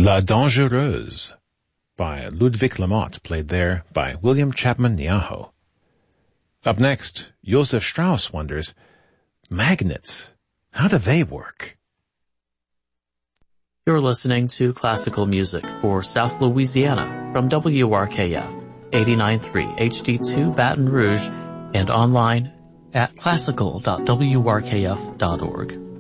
La Dangereuse by Ludwig Lamotte, played there by William Chapman Niaho. Up next, Joseph Strauss wonders, magnets, how do they work? You're listening to classical music for South Louisiana from WRKF 89.3 HD2 Baton Rouge and online at classical.wrkf.org.